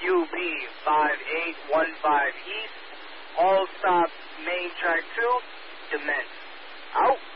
UB 5815 East, all stop main track 2, Dement. Out.